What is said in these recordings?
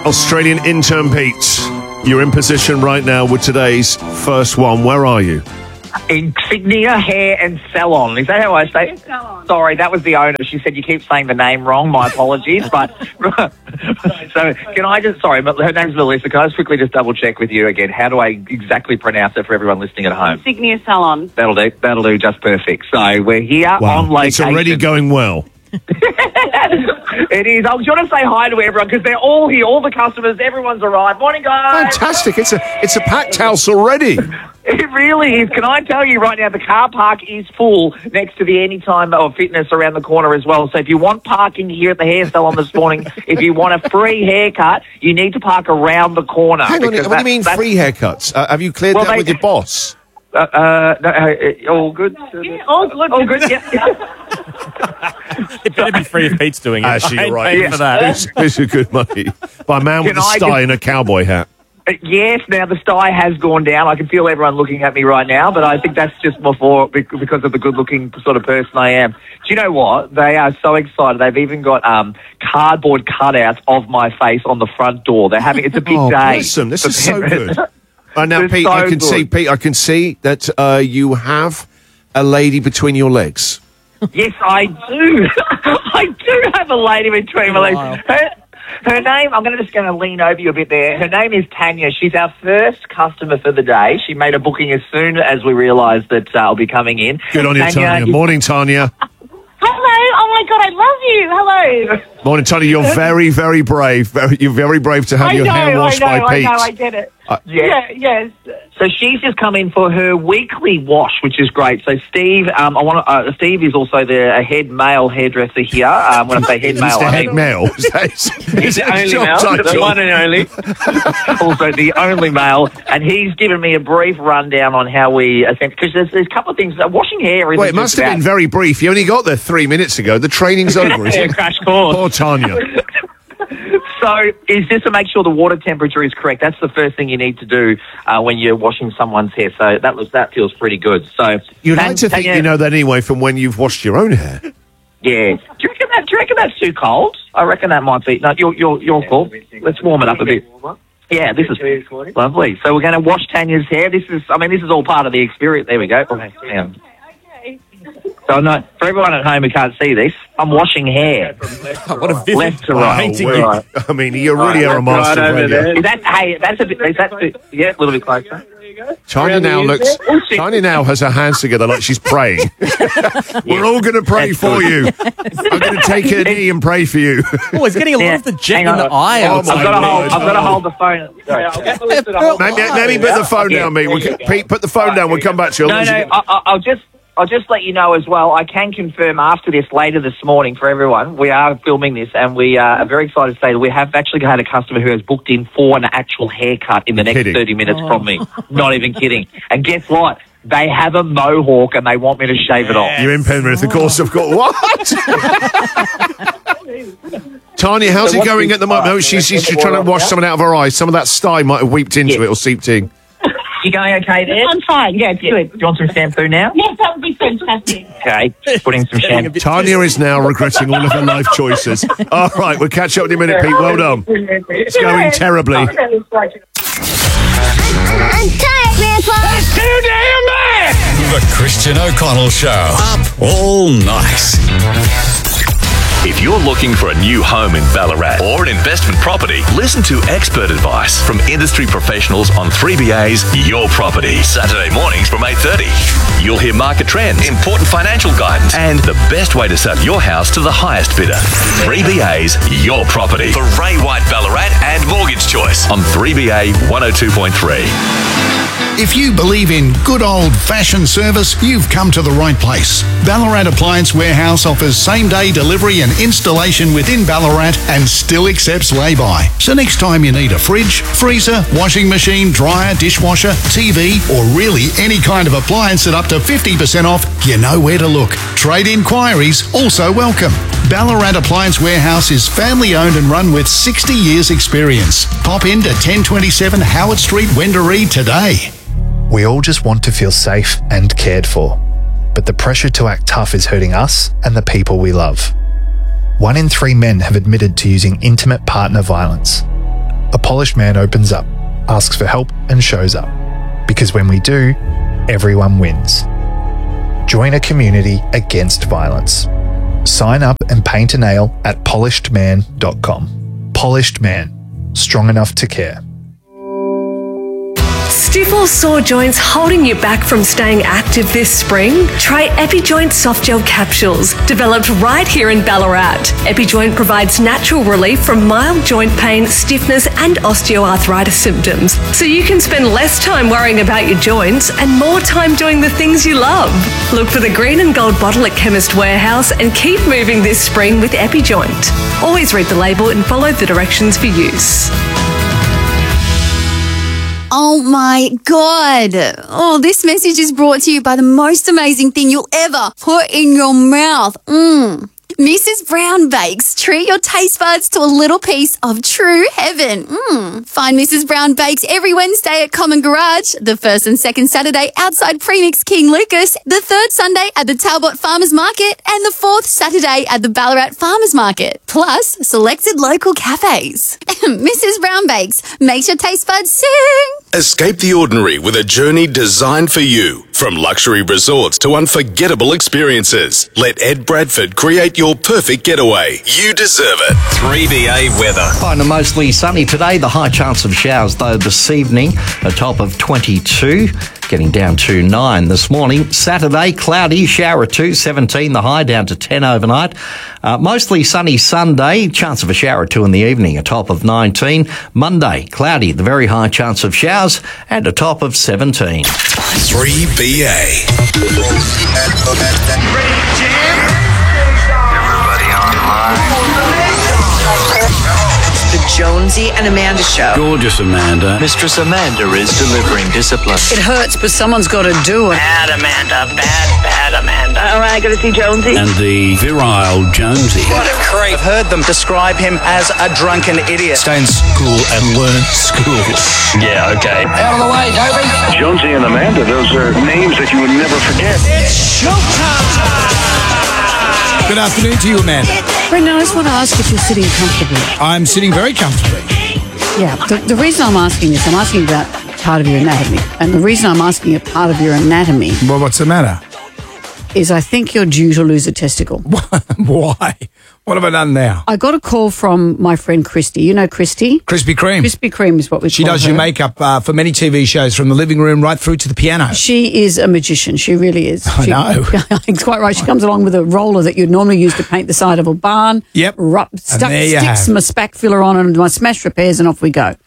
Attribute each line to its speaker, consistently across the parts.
Speaker 1: Australian intern Pete, you're in position right now with today's first one. Where are you?
Speaker 2: Insignia Hair and Salon. Is that how I say it? Sorry, that was the owner. She said you keep saying the name wrong. My apologies. But so can I just, sorry, but her name's Melissa. Can I just quickly just double check with you again? How do I exactly pronounce it for everyone listening at home?
Speaker 3: Insignia Salon.
Speaker 2: That'll do just perfect. So we're here on location.
Speaker 1: It's already going well.
Speaker 2: It is. I was going to say hi to everyone because they're all here, all the customers, everyone's arrived. Morning, guys.
Speaker 1: Fantastic. It's a packed house already.
Speaker 2: It really is. Can I tell you right now, the car park is full next to the Anytime of Fitness around the corner as well. So if you want parking here at the hair salon this morning, if you want a free haircut, you need to park around the corner.
Speaker 1: Hang on, what do you mean free haircuts? Have you cleared that with your boss?
Speaker 2: No, all good.
Speaker 3: Yeah, all good.
Speaker 2: All good. Yeah.
Speaker 4: It better be free if Pete's doing it.
Speaker 1: Actually, you're right.
Speaker 4: Paying for that.
Speaker 1: It's a good money. By a man with a sty and a cowboy hat.
Speaker 2: Yes, now the sty has gone down. I can feel everyone looking at me right now, but I think that's just because of the good-looking sort of person I am. Do you know what? They are so excited. They've even got cardboard cutouts of my face on the front door. They're having it's a big day.
Speaker 1: Bless them. This is so good. Now, Pete,
Speaker 2: so
Speaker 1: I can
Speaker 2: good.
Speaker 1: see. Pete, I can see that you have a lady between your legs.
Speaker 2: Yes, I do. I do have a lady between my legs. Her name, I'm just going to lean over you a bit there. Her name is Tanya. She's our first customer for the day. She made a booking as soon as we realised that I'll be coming in.
Speaker 1: Good on you, Tanya. Morning, Tanya.
Speaker 3: Hello. Oh, my God, I love you. Hello.
Speaker 1: Morning, Tanya. You're very, very brave. You're very brave to have your hair washed by Pete.
Speaker 3: I did it. Yes.
Speaker 2: So she's just come in for her weekly wash, which is great. So Steve, Steve is also a head male hairdresser here. When I say head male,
Speaker 1: Mr. Head Male.
Speaker 2: He's the only male, the one and only. Also the only male, and he's given me a brief rundown on how we because there's a couple of things. Washing hair is.
Speaker 1: Well, it must have been very brief. You only got there 3 minutes ago. The training's over, isn't it?
Speaker 2: Crash course.
Speaker 1: Poor Tanya.
Speaker 2: So is just to make sure the water temperature is correct. That's the first thing you need to do when you're washing someone's hair. So that feels pretty good. So
Speaker 1: you'd like to think you know that anyway from when you've washed your own hair.
Speaker 2: Yeah. Do you reckon that's too cold? I reckon that might be. No, you're cool. Let's warm it up a bit. Yeah, this is lovely. So we're going to wash Tanya's hair. This is all part of the experience. There we go. Yeah. So no, for everyone at home who can't see this, I'm washing hair.
Speaker 4: What a vivid
Speaker 2: left to right.
Speaker 1: Well, I mean, you really are a master of radio.
Speaker 2: That's a bit, yeah, a little bit closer.
Speaker 1: Tanya now has her hands together like she's praying. We're all going to pray for you. I'm going to take a knee and pray for you.
Speaker 4: Oh, it's getting a lot of the jet in the eye.
Speaker 2: I've got to hold the phone. Sorry.
Speaker 1: Maybe put the phone down, mate. Pete, put the phone down. We'll come back to you.
Speaker 2: I'll just let you know as well, I can confirm after this, later this morning for everyone, we are filming this and we are very excited to say that we have actually had a customer who has booked in for an actual haircut in the next 30 minutes from me. Not even kidding. And guess what? They have a mohawk and they want me to shave it off.
Speaker 1: You're in Penrith, of course, of course. What? Tanya, how's it going at the moment? Oh, she's trying to wash something out of her eyes. Some of that sty might have weeped into it or seeped in.
Speaker 2: You going okay there?
Speaker 3: I'm fine. Yeah, good.
Speaker 2: Do you want some shampoo now?
Speaker 3: Yes, that would be fantastic.
Speaker 2: Okay, putting some shampoo.
Speaker 1: Tanya is now regretting all of her life choices. All right, we'll catch up in a minute, Pete. Well done. It's going terribly.
Speaker 5: I'm tired, Grandpa.
Speaker 6: That's too damn bad! The Christian O'Connell Show. Up all night.
Speaker 7: If you're looking for a new home in Ballarat or an investment property, listen to expert advice from industry professionals on 3BA's Your Property. Saturday mornings from 8:30. You'll hear market trends, important financial guidance, and the best way to sell your house to the highest bidder. 3BA's Your Property for Ray White Ballarat and Mortgage Choice on 3BA 102.3.
Speaker 8: If you believe in good old-fashioned service, you've come to the right place. Ballarat Appliance Warehouse offers same-day delivery and installation within Ballarat and still accepts lay-by. So next time you need a fridge, freezer, washing machine, dryer, dishwasher, TV, or really any kind of appliance at up to 50% off, you know where to look. Trade inquiries also welcome. Ballarat Appliance Warehouse is family-owned and run with 60 years' experience. Pop into 1027 Howard Street, Wendouree today.
Speaker 9: We all just want to feel safe and cared for, but the pressure to act tough is hurting us and the people we love. 1 in 3 men have admitted to using intimate partner violence. a polished man opens up, asks for help, and shows up. Because when we do, everyone wins. Join a community against violence. Sign up and paint a nail at polishedman.com. Polished Man. Strong enough to care.
Speaker 5: Stiff or sore joints holding you back from staying active this spring? Try EpiJoint Soft Gel Capsules, developed right here in Ballarat. EpiJoint provides natural relief from mild joint pain, stiffness and osteoarthritis symptoms, so you can spend less time worrying about your joints and more time doing the things you love. Look for the green and gold bottle at Chemist Warehouse and keep moving this spring with EpiJoint. Always read the label and follow the directions for use.
Speaker 10: Oh my God. Oh, this message is brought to you by the most amazing thing you'll ever put in your mouth. Mrs. Brown Bakes. Treat your taste buds to a little piece of true heaven. Find Mrs. Brown Bakes every Wednesday at Common Garage, the first and second Saturday outside Premix King Lucas, the third Sunday at the Talbot Farmers Market, and the fourth Saturday at the Ballarat Farmers Market, plus selected local cafes. Mrs. Brown Bakes makes your taste buds sing.
Speaker 11: Escape the ordinary with a journey designed for you. From luxury resorts to unforgettable experiences, let Ed Bradford create your perfect getaway. You deserve it.
Speaker 12: 3BA weather.
Speaker 13: Kind of mostly sunny today. The high chance of showers, though, this evening. A top of 22, getting down to 9 this morning. Saturday, cloudy, shower or 2, 17 the high, down to 10 overnight. Mostly sunny Sunday, chance of a shower or 2 in the evening, a top of 19. Monday, cloudy, the very high chance of showers, and a top of 17.
Speaker 11: 3BA.
Speaker 14: The Jonesy and Amanda Show.
Speaker 15: Gorgeous Amanda.
Speaker 16: Mistress Amanda is delivering discipline.
Speaker 14: It hurts, but someone's got to do it.
Speaker 16: Bad Amanda. Bad Amanda.
Speaker 14: All right, got to see Jonesy.
Speaker 15: And the virile Jonesy.
Speaker 16: What a creep.
Speaker 17: I've heard them describe him as a drunken idiot.
Speaker 15: Stay in school and learn school.
Speaker 16: Yeah, okay.
Speaker 17: Out of the way, Toby.
Speaker 18: Jonesy and Amanda, those are names that you would never forget.
Speaker 17: It's showtime!
Speaker 19: Good afternoon to you, Amanda.
Speaker 20: Brendan, I just want to ask if you're sitting comfortably.
Speaker 19: I'm sitting very comfortably.
Speaker 20: Yeah, the reason I'm asking this, I'm asking about part of your anatomy. And the reason I'm asking a part of your anatomy...
Speaker 19: Well, what's the matter?
Speaker 20: ...is I think you're due to lose a testicle.
Speaker 19: Why? What have I done now?
Speaker 20: I got a call from my friend Christy. You know Christy?
Speaker 19: Krispy Kreme.
Speaker 20: Krispy Kreme is what we call her.
Speaker 19: She does your makeup for many TV shows, from the living room right through to the piano.
Speaker 20: She is a magician. She really is.
Speaker 19: I know.
Speaker 20: It's quite right. She comes along with a roller that you'd normally use to paint the side of a barn.
Speaker 19: Yep.
Speaker 20: Sticks my spack filler on and my smash repairs, and off we go.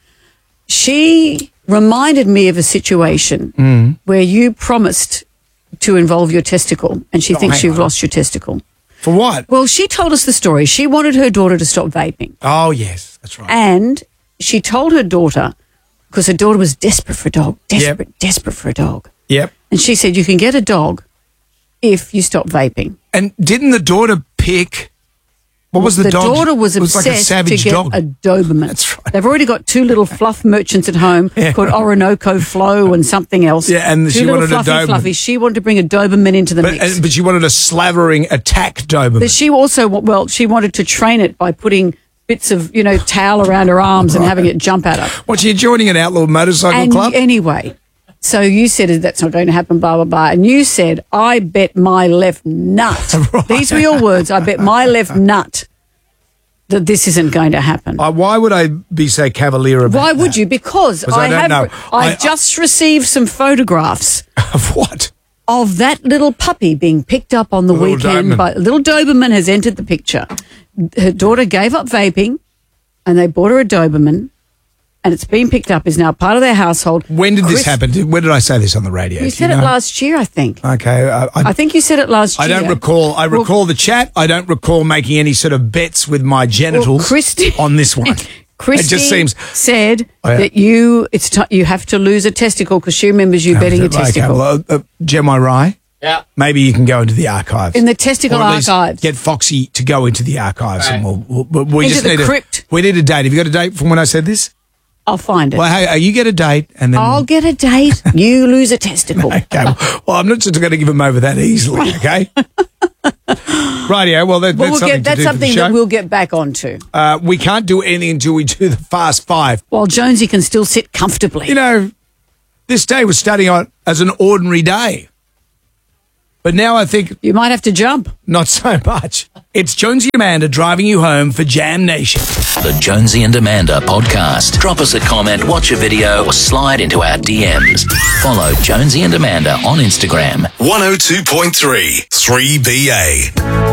Speaker 20: She reminded me of a situation where you promised to involve your testicle, and she thinks you've lost your testicle.
Speaker 19: For what?
Speaker 20: Well, she told us the story. She wanted her daughter to stop vaping.
Speaker 19: Oh, yes, that's right.
Speaker 20: And she told her daughter, because her daughter was desperate for a dog, desperate for a dog.
Speaker 19: Yep.
Speaker 20: And she said, you can get a dog if you stop vaping.
Speaker 19: And didn't the daughter pick... What was the dog?
Speaker 20: The daughter was obsessed
Speaker 19: like a savage
Speaker 20: to get
Speaker 19: dog.
Speaker 20: a Doberman.
Speaker 19: That's right.
Speaker 20: They've already got 2 little fluff merchants at home called Orinoco Flow and something else.
Speaker 19: Yeah, and she wanted a Doberman.
Speaker 20: Fluffy. She wanted to bring a Doberman into the mix.
Speaker 19: But she wanted a slavering attack Doberman.
Speaker 20: But she also, she wanted to train it by putting bits of, towel around her arms and having it jump at her.
Speaker 19: What, you're joining an outlaw motorcycle club?
Speaker 20: Anyway, so you said that's not going to happen, blah, blah, blah. And you said, I bet my left nut. Right. These were your words. I bet my left nut that this isn't going to happen.
Speaker 19: Why would I be so cavalier about
Speaker 20: Why would you? Because I
Speaker 19: just
Speaker 20: just received some photographs.
Speaker 19: Of what?
Speaker 20: Of that little puppy being picked up on the weekend. Little Doberman has entered the picture. Her daughter gave up vaping and they bought her a Doberman, and it's been picked up, is now part of their household.
Speaker 19: When did this happen? When did I say this on the radio?
Speaker 20: You said it last year, I think.
Speaker 19: Okay.
Speaker 20: I think you said it last year.
Speaker 19: I don't recall. I recall the chat. I don't recall making any sort of bets with my genitals on this one.
Speaker 20: Christy
Speaker 19: it just seems
Speaker 20: said that you have to lose a testicle because she remembers you betting a testicle.
Speaker 19: Well, Gemma Rye? Yeah. Maybe you can go into the archives.
Speaker 20: In the testicle archives.
Speaker 19: Get Foxy to go into the archives. Right. And we
Speaker 20: into
Speaker 19: just
Speaker 20: the crypt.
Speaker 19: We need a date. Have you got a date from when I said this?
Speaker 20: I'll find it.
Speaker 19: Well, hey, you get a date, and then
Speaker 20: I'll get a date. You lose a testicle.
Speaker 19: Okay. Well, I'm not just going to give them over that easily. Okay. Rightio. Well, that's something
Speaker 20: that's something that we'll get back onto.
Speaker 19: We can't do anything until we do the Fast Five.
Speaker 20: While Jonesy can still sit comfortably.
Speaker 19: You know, this day was starting out as an ordinary day. But now I think...
Speaker 20: You might have to jump.
Speaker 19: Not so much. It's Jonesy and Amanda driving you home for Jam Nation.
Speaker 12: The Jonesy and Amanda podcast. Drop us a comment, watch a video, or slide into our DMs. Follow Jonesy and Amanda on Instagram.
Speaker 11: 102.3 3BA.